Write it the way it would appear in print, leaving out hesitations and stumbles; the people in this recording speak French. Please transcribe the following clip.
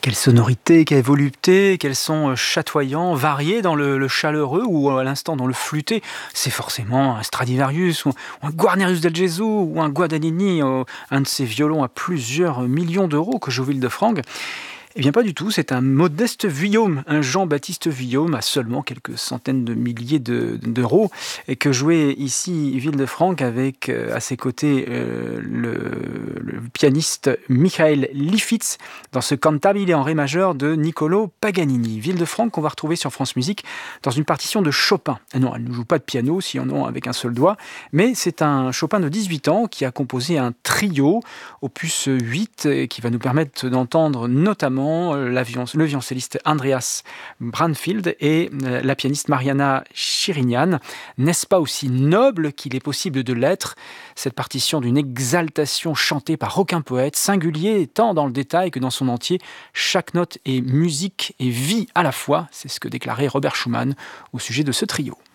Quelle sonorité, quelle volupté, quels sons chatoyants, variés dans le chaleureux ou à l'instant dans le flûté. C'est forcément un Stradivarius ou un Guarnerius del Gesù ou un Guadagnini, un de ces violons à plusieurs millions d'euros que joue Villefranche. Eh bien pas du tout, c'est un modeste Vuillaume, un Jean-Baptiste Vuillaume à seulement quelques centaines de milliers d'euros et que jouait ici Villefranche avec à ses côtés le pianiste Michael Lifitz dans ce cantabile en ré majeur de Niccolò Paganini. Villefranche qu'on va retrouver sur France Musique dans une partition de Chopin. Ah non, elle ne joue pas de piano, sinon avec un seul doigt, mais c'est un Chopin de 18 ans qui a composé un trio, opus 8, qui va nous permettre d'entendre notamment le violoncelliste Andreas Brandfield et la pianiste Mariana Chirinian. N'est-ce pas aussi noble qu'il est possible de l'être? Cette partition d'une exaltation chantée par aucun poète, singulier tant dans le détail que dans son entier. Chaque note est musique et vie à la fois, c'est ce que déclarait Robert Schumann au sujet de ce trio.